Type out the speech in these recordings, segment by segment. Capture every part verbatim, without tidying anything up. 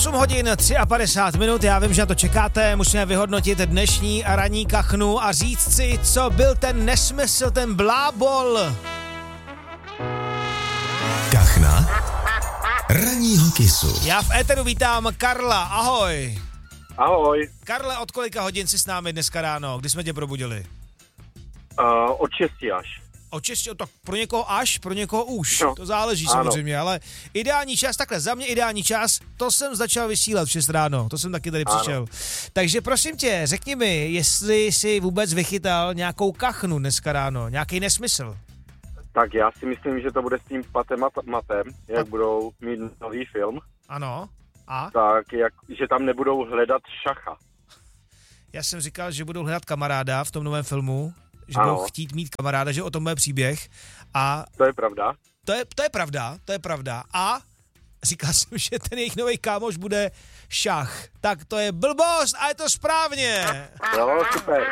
osm hodin padesát tři minut, já vím, že na to čekáte, musíme vyhodnotit dnešní ranní kachnu a říct si, co byl ten nesmysl, ten blábol. Kachna ranního kisu. Já v éteru vítám Karla, ahoj. Ahoj. Karle, od kolika hodin jsi s námi dneska ráno, kdy jsme tě probudili? Uh, od šesti až. Od šesti, tak pro někoho až, pro někoho už, no, to záleží ano. samozřejmě, ale ideální čas, takhle, za mě ideální čas, to jsem začal vysílat v šest ráno, to jsem taky tady Ano. přišel. Takže prosím tě, řekni mi, jestli jsi vůbec vychytal nějakou kachnu dneska ráno, nějaký nesmysl. Tak já si myslím, že to bude s tím Patem Mat- Matem, jak A- budou mít nový film, Ano, a? tak jak, že tam nebudou hledat šacha. Já jsem říkal, že budou hledat kamaráda v tom novém filmu, že Ano. budou chtít mít kamaráda, že o tom bude příběh a To je pravda. to je, to je pravda, to je pravda a říkal jsem, že ten jejich nový kámoš bude šach. Tak to je blbost a je to správně. Jo, super.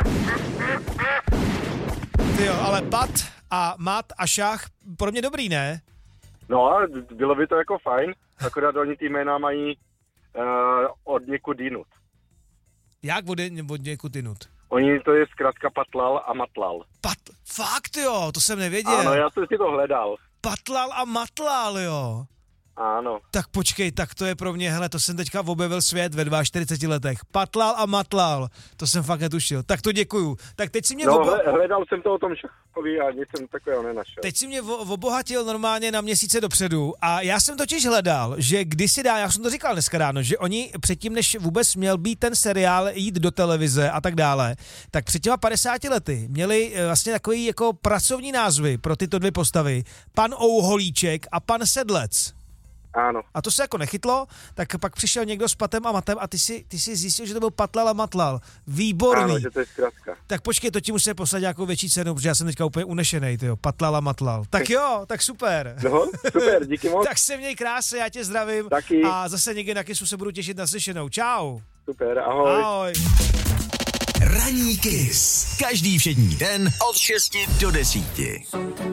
Ty jo, ale pat a mat a šach, pro mě dobrý, ne? No a bylo by to jako fajn, akorát oni ty jména mají uh, od někud jinut. Jak od, od někud jinut? Oni to je zkrátka Patlal a Matlal. Pat, fakt jo, to jsem nevěděl. Ano, já jsem si to hledal. Patlal a matlal, jo. Ano. Tak počkej, tak to je pro mě, hele, to jsem teďka objevil svět ve čtyřiceti dvou letech. Patlal a matlal, to jsem fakt netušil. Tak to děkuju. Tak teď si mě, No, obo... hle- hledal jsem to o tom šachovi a nic jsem takového nenašel. teď si mě vo- obohatil normálně na měsíce dopředu a já jsem totiž hledal, že kdysi dá, já jsem to říkal dneska ráno, že oni předtím, než vůbec měl být ten seriál jít do televize a tak dále, tak před těma padesáti lety měli eh, vlastně takový jako pracovní názvy pro tyto dvě postavy. Pan Ouholíček a pan Sedlec. Ano. A to se jako nechytlo, tak pak přišel někdo s Patem a Matem a ty si, ty si zjistil, že to byl Patlal a Matlal. Výborný. Ano, že to je zkrátka. Tak počkej, to ti musím poslat nějakou větší cenu, protože já jsem teďka úplně unešenej, tyjo. Patlal a Matlal. Tak jo, tak super. No, super, díky moc. Tak se měj krásně, já tě zdravím. Taky. A zase někdy na Kisu se budu těšit na slyšenou. Čau. Super, ahoj. Ahoj. Ranní kis. Každý všední den od šesti do desíti.